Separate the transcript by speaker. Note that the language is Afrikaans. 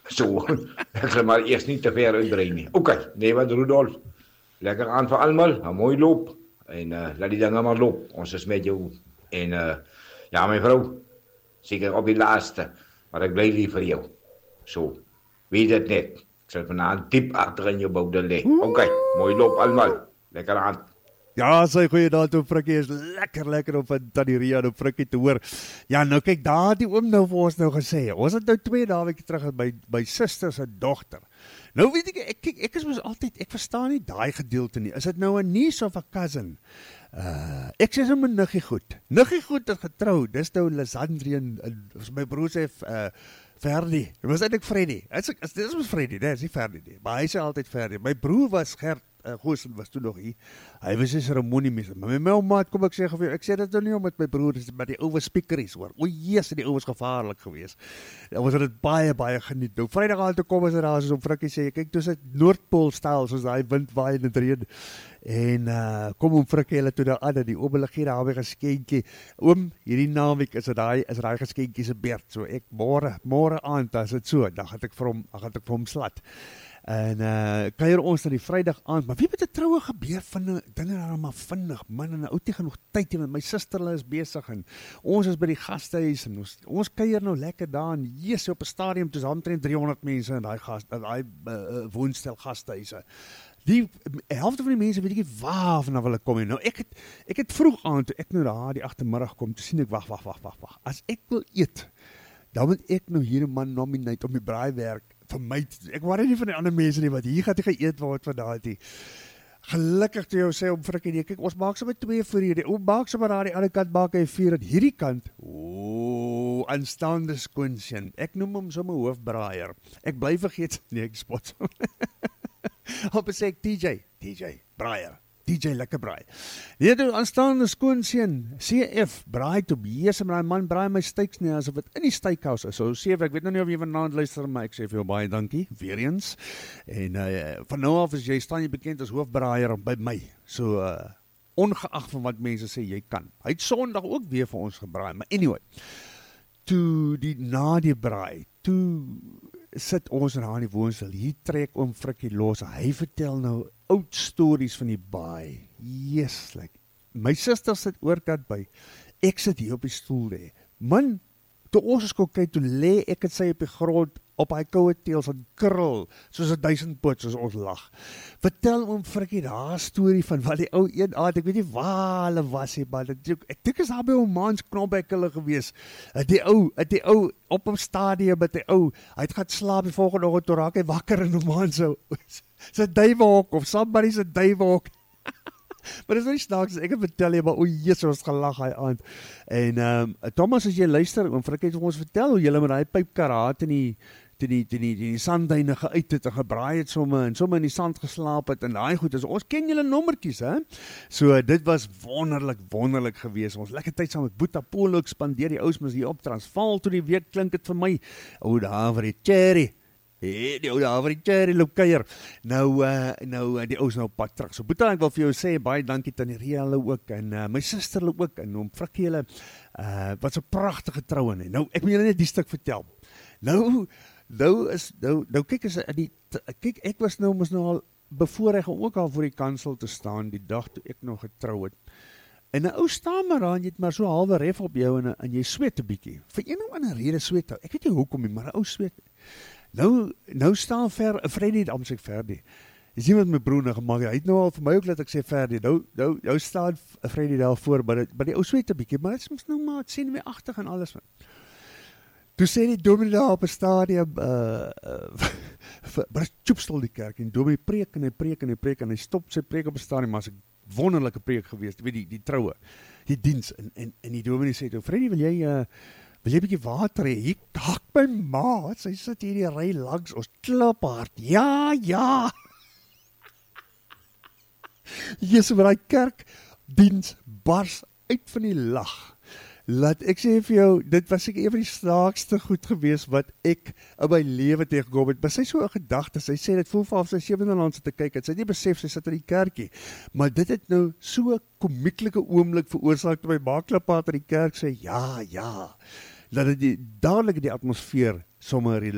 Speaker 1: So, ek sal maar eers nie te ver uitbrei nie. OK, nee wat Rudolf. Lekker aan vir almal, 'n mooi loop en laat die dinge maar loop. Ons is met jou en ja my vrou, seker op die laaste, maar ek bly lief vir jou. So, weet dit net. Ek sal vanaand diep agter in jou boude lê. OK, mooi loop almal. Lekker aan.
Speaker 2: Ja, sy goeie daad op Frikkie is lekker op van Tannie Ria op Frikkie te hoor. Ja, nou kyk, daar die oom nou vir ons nou gesê. Ons het nou 2 dae terug by suster se dogter. Nou weet ek is mos altyd, ek verstaan nie daai gedeelte nie. Is dit nou 'n niece of 'n cousin? Ek sê sommer niggie goed. Niggie goed het getrou. Dis nou Lisandrie en my broer sê Ferdi. Dit was eintlik Freddy. Dit was Freddy, dis nie Ferdi nie. Maar hy sê altyd Ferdi. My broer was Gert Goosen was toe nog hier. Hy was 'n seremoniemeester. Maar my maat kom ek sê vir jou, ek sê dit nou nie omdat my broer is, maar die ouwe speakeries hoor. O Jesus, die ouwe is gevaarlik geweest. Ons het dit baie geniet. Nou Vrydag aand toe kom ons daar soos op Frikkie sê, kyk toe sit Noordpool styl soos daai wind waai en dit reën. En kom om Frikkie hulle toe daar aan, die oom hulle gee daar 'n geskenkie. Oom, hierdie naweek is daai geskenkie se beurt. So ek môre aand as dit so, dan gaan ek vir hom slat. En kuier ons na die Vrydag aand, maar wie met 'n troue gebeur van dinge daar maar vinnig, man, en 'n ou te genoeg tyd hê, my suster hulle is besig en ons is by die gastehuis en ons kuier nou lekker daar en Jesus op 'n stadium toe omtrent 300 mense in daai woonstel gastehuise. Die helfte van die mense weet ek nie waar vanaf hulle kom nie. Nou ek het vroeg aan toe ek nou daar die agtermiddag kom, toe sien ek wag. As ek wil eet, dan moet ek nou hier 'n man nominate om die braaiwerk vir my, ek worry nie van die ander mense nie, wat hier gaan geëet word vandag nie. Gelukkig toe jou sê om Frikkie nie, kyk, ons maak sommer 2 vir hierdie, ons maak sommer daar die ander kant maak hy 4, en hierdie kant, aanstaande skoonseun, ek noem hom sommer hoofbraaier, ek bly vergeet, nee ek spot so, op sê ek TJ, braaier, DJ lekker braai. Nee, toe aanstaande skoonseun, CF, braai toe, Jesus, maar die man braai my steaks nie, asof het in die steakhouse is, so CF, ek weet nou nie of jy vanaand luister, maar ek sê vir jou baie dankie, weer eens, en van nou af staan jy bekend as hoofbraaier by my, so ongeag van wat mense sê, jy kan. Hy het Sondag ook weer vir ons gebraai, maar anyway, toe na die braai, toe sit ons in die woonstel, hier trek oom Frikkie los, hy vertel nou oud stories van die baai, yes, my suster sit oorkant by, ek sit hier op die stoel lê, man, toe ons is kom kyk, toe lê ek het sy op die grond, op hy koue teels en krul, soos 1000 poot, soos ons lag. Vertel oom Frikkie daar storie van wat die ou een aand, ek weet nie waar hulle was nie, maar ek dink is daar by oom Maans Knobbeck hulle gewees, die ou, op 'n stadium met die ou, hy het gaan slaap die volgende oggend, toe raak hy wakker in oom Maans sy duiwehok, of somebody sy duiwehok, maar dit is nie snaaks, ek het vertel jy, maar o Jesus, ons gelag hy aand, en Thomas, as jy luister, oom Frikkie het ons vertel, hoe jylle met die pypkaraat in die sandduine geuit het en gebraai het somme in die sand geslaap het en daai goed, dus ons ken julle nommertjies, hè? So dit was wonderlik geweest, ons lekker tyd saam met Boeta Polo spandeer, die ouens hier op Transvaal, toe die week klink het vir my, ou daar vir die cherry, die ou daar vir die cherry loop kuier, nou die ouens nou op pad terug, so Boeta, ek wil vir jou sê, baie dankie Tannie Ria hulle ook, en my suster hulle ook, en oom Frikkie hulle, wat so prachtige troue nie, nou ek moet julle net die stuk vertel, kyk, ek was nou al bevoorreg om ook al voor die kansel te staan, die dag toe ek nog getrou het, en 'n ou staan maar aan, jy het maar so halwe ref op jou, en jy sweet 'n bietjie, vir een of ander rede sweet, ek weet nie hoekom nie, maar 'n ou sweet, nou staan Freddy, dan sê ek Ferdi, jy sien wat my broer nou gemaak, hy het nou al vir my ook laat ek sê Ferdi, nou staan Freddy daar voor, maar die ou sweet 'n bietjie, maar dit is nou maar, het sien my agtig en alles, toe sê die dominee daar op 'n stadium, maar is tjoepstil die kerk, en dominee preek en hy stop sy preek op 'n stadium, maar is 'n wonderlike preek geweest, weet die troue, die diens, en die dominee sê toe, Freddy, wil jy 'n bietjie water hê? Hier kak my ma, sy sit hier die ry langs, ons klap hard, ja, Jesus, maar die kerkdiens bars uit van die lag, laat ek sê vir jou, dit was seker een van die snaakste goed gewees wat ek in my lewe tegengekom het, maar sy so 'n gedagte, sy sê dit voel vir sy 7de land sit te kyk, het sy nie besef, sy sit in die kerkie, maar dit het nou so 'n komieklike oomblik veroorsaak, toe my maakklapaat in die kerk sê, ja, dat het dadelik die atmosfeer sommer